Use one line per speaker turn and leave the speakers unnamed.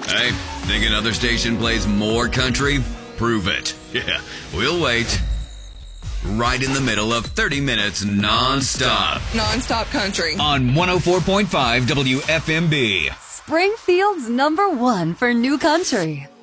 Hey, think another station plays more country? Prove it. Yeah, we'll wait. Right in the middle of 30 minutes non-stop.
Non-stop country.
On 104.5 WFMB.
Springfield's #1 for new country.